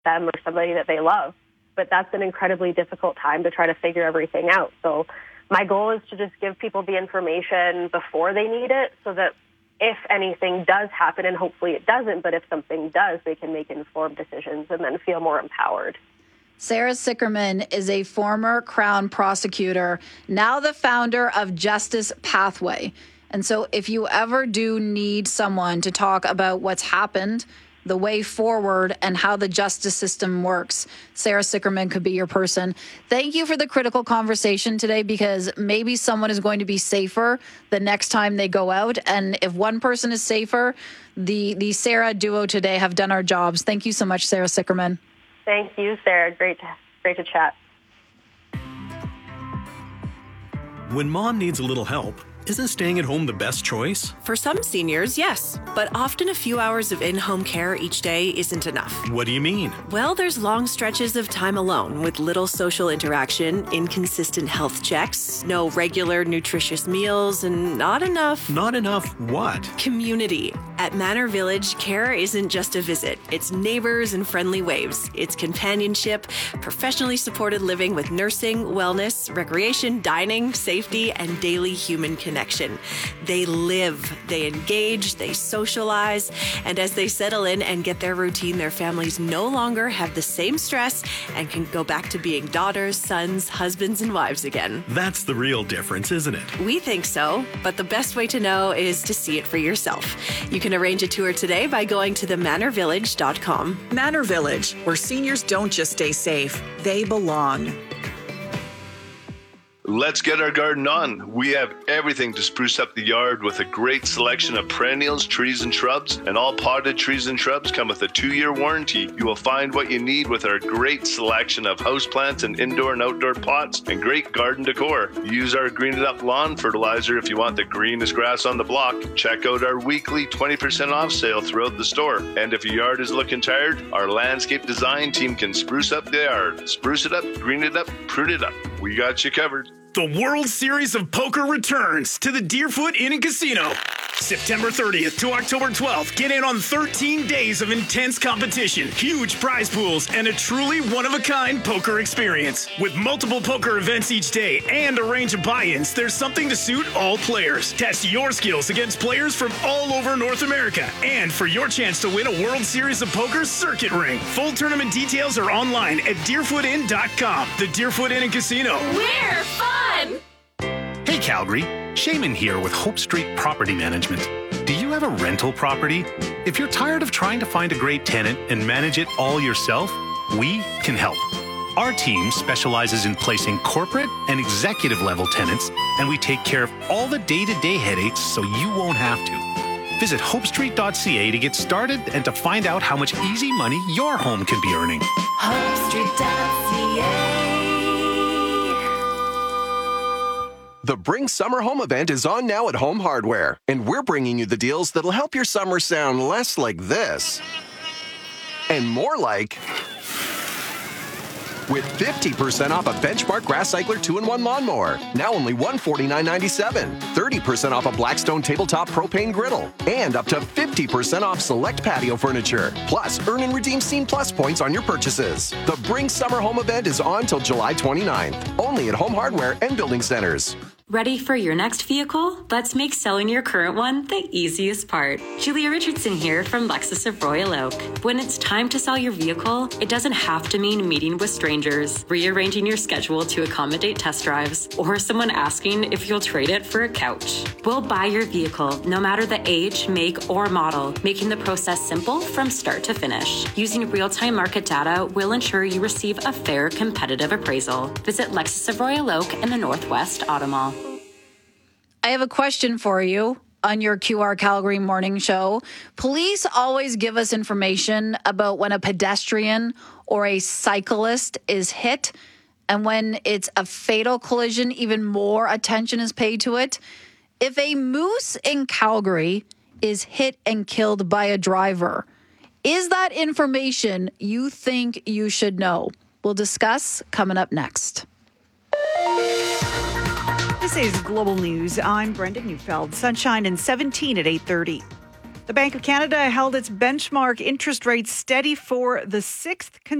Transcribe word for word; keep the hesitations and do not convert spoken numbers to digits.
them or somebody that they love. But that's an incredibly difficult time to try to figure everything out. So my goal is to just give people the information before they need it so that if anything does happen, and hopefully it doesn't, but if something does, they can make informed decisions and then feel more empowered. Sarah Sickerman is a former Crown prosecutor, now the founder of Justice Pathway. And so if you ever do need someone to talk about what's happened, the way forward, and how the justice system works, Sarah Sickerman could be your person. Thank you for the critical conversation today, because maybe someone is going to be safer the next time they go out. And if one person is safer, the, the Sarah duo today have done our jobs. Thank you so much, Sarah Sickerman. Thank you, Sarah. Great to, great to chat. When mom needs a little help, isn't staying at home the best choice? For some seniors, yes. But often a few hours of in-home care each day isn't enough. What do you mean? Well, there's long stretches of time alone with little social interaction, inconsistent health checks, no regular nutritious meals, and not enough... Not enough what? Community. At Manor Village, care isn't just a visit. It's neighbors and friendly waves. It's companionship, professionally supported living with nursing, wellness, recreation, dining, safety, and daily human connection. Connection. They live, they engage, they socialize, and as they settle in and get their routine, their families no longer have the same stress and can go back to being daughters, sons, husbands, and wives again. That's the real difference, isn't it? We think so, but the best way to know is to see it for yourself. You can arrange a tour today by going to the manor village dot com. Manor Village, where seniors don't just stay safe, they belong. Let's get our garden on. We have everything to spruce up the yard with a great selection of perennials, trees, and shrubs. And all potted trees and shrubs come with a two-year warranty. You will find what you need with our great selection of houseplants and indoor and outdoor pots and great garden decor. Use our Green It Up lawn fertilizer if you want the greenest grass on the block. Check out our weekly twenty percent off sale throughout the store. And if your yard is looking tired, our landscape design team can spruce up the yard. Spruce it up, green it up, prune it up. We got you covered. The World Series of Poker returns to the Deerfoot Inn and Casino. September thirtieth to October twelfth. Get in on thirteen days of intense competition, huge prize pools, and a truly one-of-a-kind poker experience. With multiple poker events each day and a range of buy-ins, there's something to suit all players. Test your skills against players from all over North America. And for your chance to win a World Series of Poker circuit ring. Full tournament details are online at deerfoot inn dot com. The Deerfoot Inn and Casino. We're fun! Hey Calgary, Shaman here with Hope Street Property Management. Do you have a rental property? If you're tired of trying to find a great tenant and manage it all yourself, we can help. Our team specializes in placing corporate and executive level tenants, and we take care of all the day-to-day headaches so you won't have to. Visit hope street dot c a to get started and to find out how much easy money your home can be earning. hope street dot c a. The Bring Summer Home event is on now at Home Hardware, and we're bringing you the deals that'll help your summer sound less like this and more like... With fifty percent off a Benchmark Grass Cycler two in one lawnmower, now only one hundred forty-nine ninety-seven. thirty percent off a Blackstone Tabletop Propane Griddle, and up to fifty percent off select patio furniture. Plus, earn and redeem Scene Plus points on your purchases. The Bring Summer Home event is on till July twenty-ninth, only at Home Hardware and Building Centers. Ready for your next vehicle? Let's make selling your current one the easiest part. Julia Richardson here from Lexus of Royal Oak. When it's time to sell your vehicle, it doesn't have to mean meeting with strangers, rearranging your schedule to accommodate test drives, or someone asking if you'll trade it for a couch. We'll buy your vehicle, no matter the age, make, or model, making the process simple from start to finish. Using real-time market data will ensure you receive a fair, competitive appraisal. Visit Lexus of Royal Oak in the Northwest Auto Mall. I have a question for you on your Q R Calgary morning show. Police always give us information about when a pedestrian or a cyclist is hit, and when it's a fatal collision, even more attention is paid to it. If a moose in Calgary is hit and killed by a driver, is that information you think you should know? We'll discuss coming up next. This is Global News. I'm Brenda Neufeld. Sunshine and seventeen at eight thirty. The Bank of Canada held its benchmark interest rate steady for the sixth